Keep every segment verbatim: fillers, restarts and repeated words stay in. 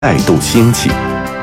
再度兴起。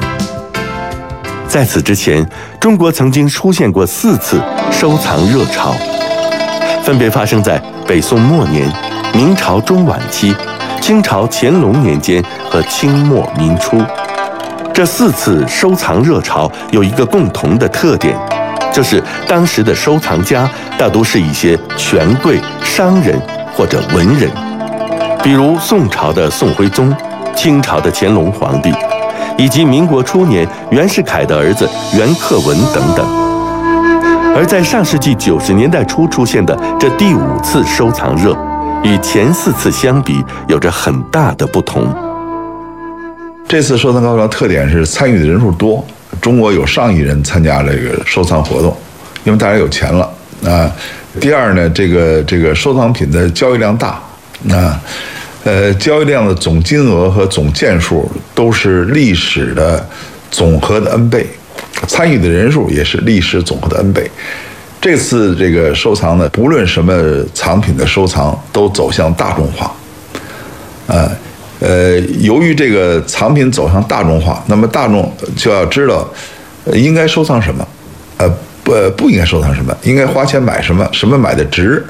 在此之前，中国曾经出现过四次收藏热潮，分别发生在北宋末年、明朝中晚期、清朝乾隆年间和清末民初。这四次收藏热潮有一个共同的特点，就是当时的收藏家大都是一些权贵、商人或者文人，比如宋朝的宋徽宗、清朝的乾隆皇帝，以及民国初年袁世凯的儿子袁克文等等。而在上世纪九十年代初出现的这第五次收藏热，与前四次相比有着很大的不同。 这次收藏高潮特点是参与的人数多，中国有上亿人参加这个收藏活动，因为大家有钱了啊。第二呢，这个这个收藏品的交易量大啊，呃，交易量的总金额和总件数都是历史的总和的 N 倍，参与的人数也是历史总和的 N 倍。这次这个收藏呢，不论什么藏品的收藏，都走向大众化，啊。呃，由于这个藏品走向大众化，那么大众就要知道，呃、应该收藏什么，呃，不不应该收藏什么，应该花钱买什么，什么买的值。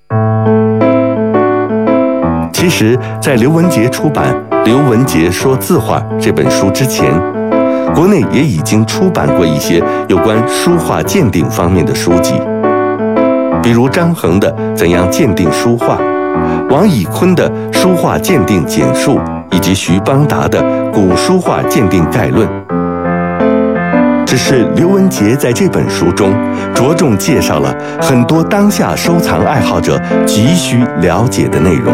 其实，在刘文杰出版《刘文杰说字画》这本书之前，国内也已经出版过一些有关书画鉴定方面的书籍，比如张衡的《怎样鉴定书画》，王以坤的《书画鉴定简述》，以及徐邦达的《古书画鉴定概论》。只是刘文杰在这本书中着重介绍了很多当下收藏爱好者急需了解的内容，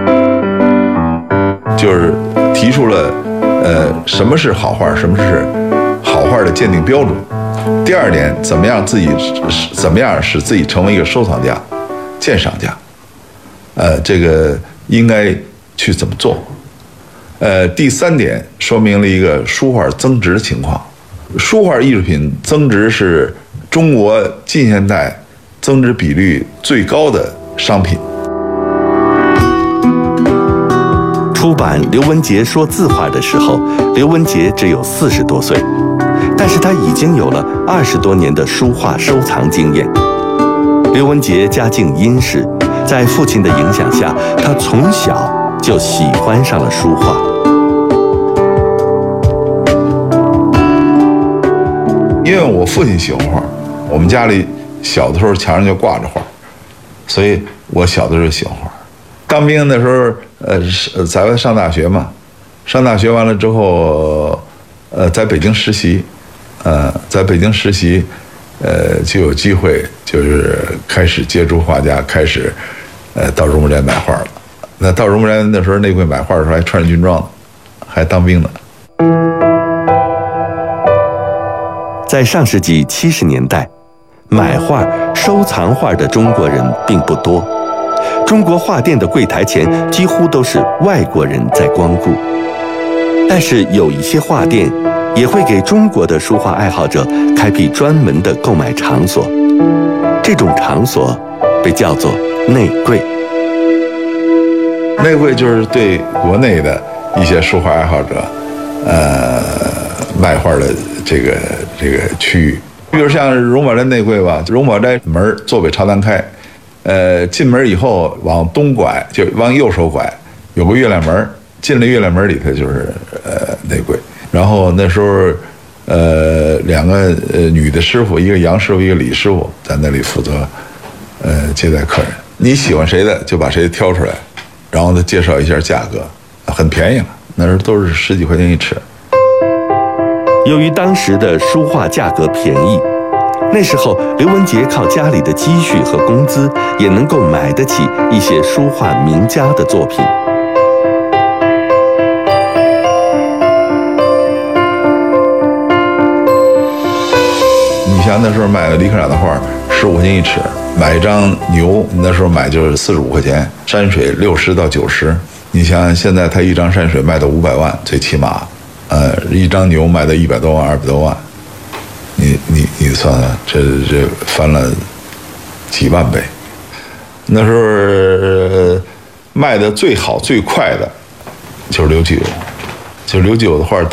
就是提出了呃什么是好画，什么是好画的鉴定标准。第二点，怎么样自己怎么样使自己成为一个收藏家、鉴赏家。呃，这个应该去怎么做？呃，第三点说明了一个书画增值的情况。书画艺术品增值是中国近现代增值比率最高的商品。 出版刘文杰说字画的时候，刘文杰只有四十多岁，但是他已经有了二十多年的书画收藏经验。刘文杰家境殷实，在父亲的影响下，他从小就喜欢上了书画。 因为我父亲喜欢画，我们家里小的时候墙上就挂着画，所以我小的时候喜欢画。当兵的时候，呃，在外上大学嘛，上大学完了之后，呃，在北京实习，呃，在北京实习，呃，就有机会，就是开始接触画家，开始。呃，到荣国斋买画了。那到荣国斋那时候，内柜买画的时候还穿着军装呢，还当兵呢。 在上世纪七十年代，买画、收藏画的中国人并不多，中国画店的柜台前几乎都是外国人在光顾。但是有一些画店也会给中国的书画爱好者开辟专门的购买场所，这种场所被叫做内柜。 内柜就是对国内的一些书画爱好者，呃，卖画的这个这个区域。比如像荣宝斋内柜吧，荣宝斋门坐北朝南开，呃，进门以后往东拐，就往右手拐，有个月亮门，进了月亮门里头就是呃内柜。然后那时候，呃，两个呃女的师傅，一个杨师傅，一个李师傅，在那里负责呃接待客人。你喜欢谁的就把谁挑出来，然后他介绍一下价格，很便宜了，那时候都是十几块钱一尺。 由于当时的书画价格便宜，那时候刘文杰靠家里的积蓄和工资也能够买得起一些书画名家的作品。 你像那时候买李科长的画十五块钱一尺，买一张牛那时候买就是四十五块钱，山水六十到九十。你想想现在他一张山水卖到五百万，最起码，呃，一张牛卖到一百多万、二百多万，你你你算算，这这翻了几万倍。那时候、呃、卖的最好最快的就是刘继友， 就刘基友的画